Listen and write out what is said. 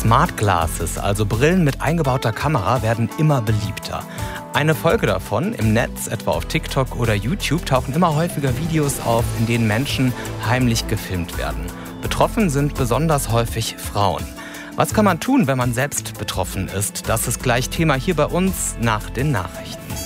Smart Glasses, also Brillen mit eingebauter Kamera, werden immer beliebter. Eine Folge davon im Netz, etwa auf TikTok oder YouTube, tauchen immer häufiger Videos auf, in denen Menschen heimlich gefilmt werden. Betroffen sind besonders häufig Frauen. Was kann man tun, wenn man selbst betroffen ist? Das ist gleich Thema hier bei uns nach den Nachrichten.